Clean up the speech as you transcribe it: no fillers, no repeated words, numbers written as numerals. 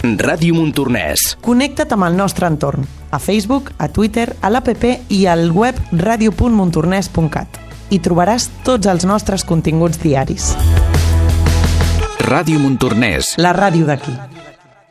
Ràdio Montornès. Connecta't amb el nostre entorn, a Facebook, a Twitter, a l'APP i al web radio.montornès.cat. Hi trobaràs tots els nostres continguts diaris. Ràdio Montornès. La ràdio d'aquí.